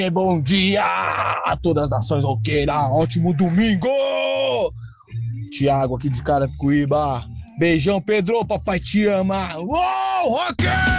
Bom dia a todas as nações roqueiras, ótimo domingo! Thiago aqui de Carapicuíba. Beijão, Pedro, papai te ama. Uou, rock!